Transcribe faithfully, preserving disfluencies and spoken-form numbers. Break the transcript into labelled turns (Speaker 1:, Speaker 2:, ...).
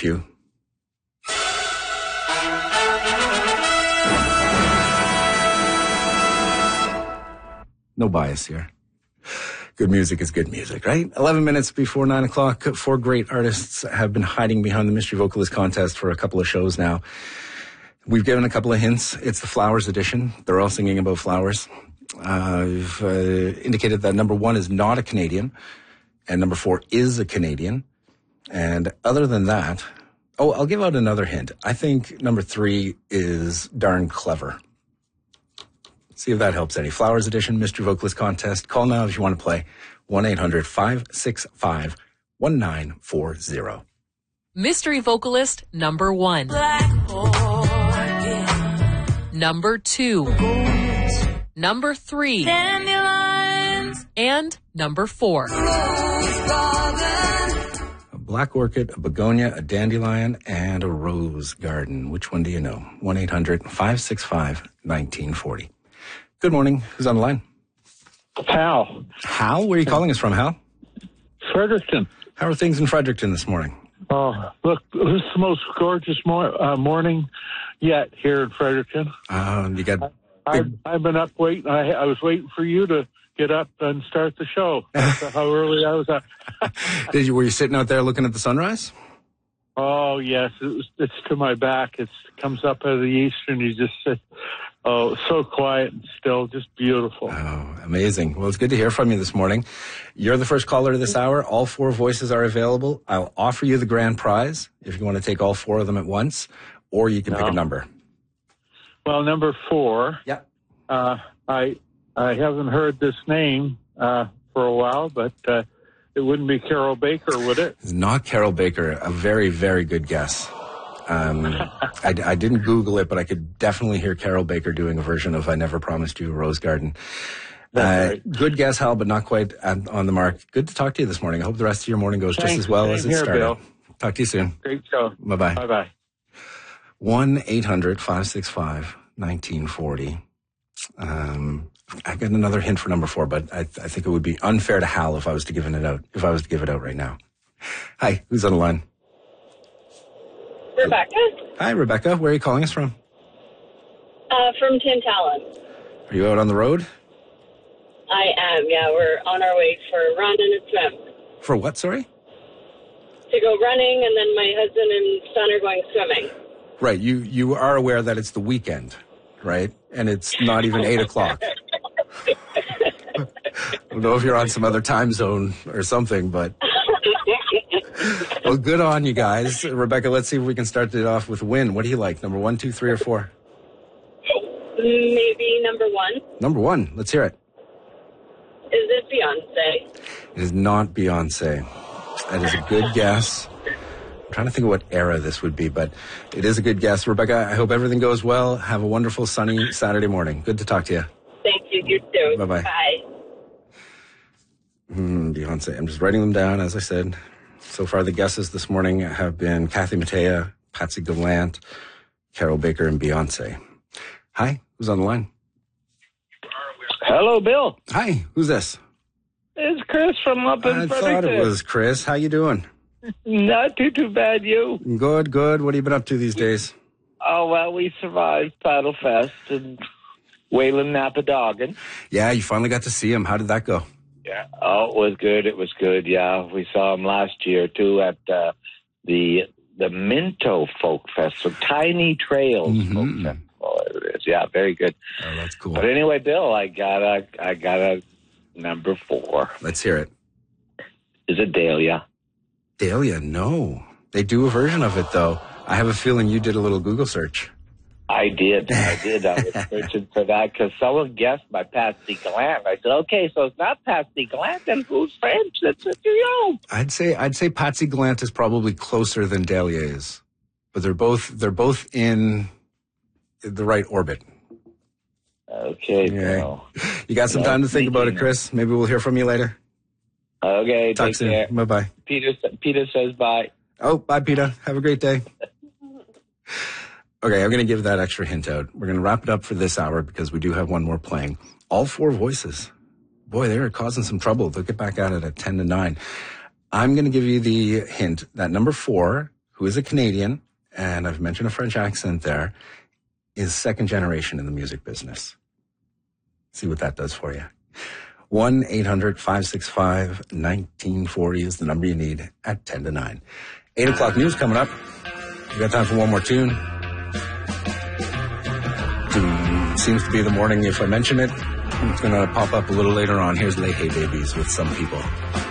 Speaker 1: few. No bias here. Good music is good music, right? eleven minutes before nine o'clock. Four great artists have been hiding behind the Mystery Vocalist Contest for a couple of shows now. We've given a couple of hints. It's the Flowers edition. They're all singing about flowers. Uh, I've uh, indicated that number one is not a Canadian, and number four is a Canadian. And other than that, oh, I'll give out another hint. I think number three is darn clever. See if that helps any. Flowers edition, Mystery Vocalist Contest. Call now if you want to play. one eight hundred five six five one nine four zero.
Speaker 2: Mystery Vocalist number one. Number two. Number three. Dandelions. And number four.
Speaker 1: A black orchid, a begonia, a dandelion, and a rose garden. Which one do you know? one eight hundred five six five one nine four zero. Good morning. Who's on the line?
Speaker 3: Hal.
Speaker 1: Hal? Where are you calling us from, Hal?
Speaker 3: Fredericton.
Speaker 1: How are things in Fredericton this morning?
Speaker 3: Oh, look, this is the most gorgeous mor- uh, morning yet here in Fredericton.
Speaker 1: Uh, you got...
Speaker 3: I've, I've been up waiting. I, I was waiting for you to get up and start the show. That's how early I was up.
Speaker 1: Did you? Were you sitting out there looking at the sunrise?
Speaker 3: Oh, yes. It was, it's to my back. It's, it comes up out of the east, and you just sit. Oh, so quiet and still, just beautiful.
Speaker 1: Oh, amazing. Well, it's good to hear from you this morning. You're the first caller to this hour. All four voices are available. I'll offer you the grand prize if you want to take all four of them at once, or you can no. pick a number.
Speaker 3: Well, number four.
Speaker 1: Yeah.
Speaker 3: Uh, I I haven't heard this name uh, for a while, but uh, it wouldn't be Carol Baker, would it?
Speaker 1: It's not Carol Baker. A very, very good guess. Um, I, I didn't Google it, but I could definitely hear Carol Baker doing a version of I Never Promised You a Rose Garden. Uh, right. Good guess, Hal, but not quite on, on the mark. Good to talk to you this morning. I hope the rest of your morning goes
Speaker 3: Thanks.
Speaker 1: just as well
Speaker 3: Same
Speaker 1: as it
Speaker 3: here,
Speaker 1: started.
Speaker 3: Bill.
Speaker 1: Talk to you soon.
Speaker 3: Great show.
Speaker 1: Bye-bye.
Speaker 3: Bye-bye.
Speaker 1: one eight hundred five six five one nine four zero. Um, I got another hint for number four, but I, I think it would be unfair to Hal if I was to give it out. If I was to give it out right now. Hi, who's on the line?
Speaker 4: Rebecca.
Speaker 1: Hi, Rebecca. Where are you calling us from?
Speaker 4: Uh, from Tantallon.
Speaker 1: Are you out on the road?
Speaker 4: I am. Yeah, we're on our way for a run and a swim.
Speaker 1: For what? Sorry.
Speaker 4: To go running, and then my husband and son are going swimming.
Speaker 1: Right. You you are aware that it's the weekend, right? And it's not even eight o'clock. I don't know if you're on some other time zone or something, but well, good on you guys. Rebecca, let's see if we can start it off with a win. What do you like? Number one, two, three, or four?
Speaker 4: Maybe number one.
Speaker 1: Number one. Let's hear it.
Speaker 4: Is it Beyonce?
Speaker 1: It is not Beyonce. That is a good guess. I'm trying to think of what era this would be, but it is a good guess. Rebecca, I hope everything goes well. Have a wonderful sunny Saturday morning. Good to talk to you.
Speaker 4: Thank you. You too.
Speaker 1: Bye-bye.
Speaker 4: Bye.
Speaker 1: Mm, Beyonce. I'm just writing them down, as I said. So far, the guesses this morning have been Kathy Mattea, Patsy Gallant, Carol Baker, and Beyonce. Hi, who's on the line?
Speaker 3: Hello, Bill.
Speaker 1: Hi, who's this?
Speaker 3: It's Chris from up in
Speaker 1: I
Speaker 3: Fredericton.
Speaker 1: thought it was Chris. How you doing?
Speaker 3: Not too, too bad, you.
Speaker 1: Good, good. What have you been up to these days?
Speaker 3: Oh, well, we survived Paddle Fest and Wayland Napadogan.
Speaker 1: Yeah, you finally got to see him. How did that go?
Speaker 3: Yeah. Oh, it was good. It was good, yeah. We saw him last year, too, at uh, the the Minto Folk Festival, Tiny Trails
Speaker 1: Mm-hmm.
Speaker 3: Folk Festival. It is. Yeah, very good.
Speaker 1: Oh, that's cool.
Speaker 3: But anyway, Bill, I got a, I got a number four.
Speaker 1: Let's hear it.
Speaker 3: Is it Dahlia?
Speaker 1: Dahlia, no. They do a version of it, though. I have a feeling you did a little Google search.
Speaker 3: I did. I did. I was searching for that because someone guessed by Patsy Gallant. I said, okay, so it's not Patsy Gallant, then who's French? That's what you know.
Speaker 1: I'd say I'd say Patsy Gallant is probably closer than Dahlia is, but they're both they're both in the right orbit.
Speaker 3: Okay.
Speaker 1: Okay.
Speaker 3: No.
Speaker 1: You got some
Speaker 3: No
Speaker 1: time to think about it,
Speaker 3: thinking.
Speaker 1: Chris. Maybe we'll hear from you later.
Speaker 3: Okay.
Speaker 1: Talk
Speaker 3: take
Speaker 1: soon.
Speaker 3: care.
Speaker 1: Bye bye.
Speaker 3: Peter. Peter says bye.
Speaker 1: Oh, bye, Peter. Have a great day. Okay, I'm going to give that extra hint out. We're going to wrap it up for this hour because we do have one more playing. All four voices. Boy, they're causing some trouble. They'll get back at it at ten to nine. I'm going to give you the hint that number four who is a Canadian, and I've mentioned a French accent there, is second generation in the music business. See what that does for you. one eight hundred five six five one nine four zero is the number you need at ten to nine. eight o'clock news coming up. We got time for one more tune. Seems to be the morning if I mention it. It's going to pop up a little later on. Here's Lay Hey Babies with Some People.